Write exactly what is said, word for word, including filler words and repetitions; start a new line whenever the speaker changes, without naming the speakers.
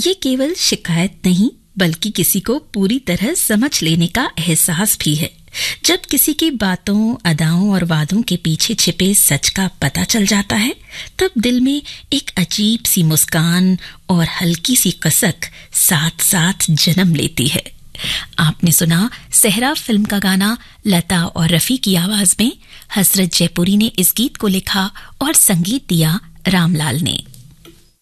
ये केवल शिकायत नहीं बल्कि किसी को पूरी तरह समझ लेने का एहसास भी है। जब किसी की बातों, अदाओं और वादों के पीछे छिपे सच का पता चल जाता है, तब दिल में एक अजीब सी मुस्कान और हल्की सी कसक साथ साथ जन्म लेती है। आपने सुना सहरा फिल्म का गाना लता और रफी की आवाज में। हसरत जयपुरी ने इस गीत को लिखा और संगीत दिया रामलाल ने।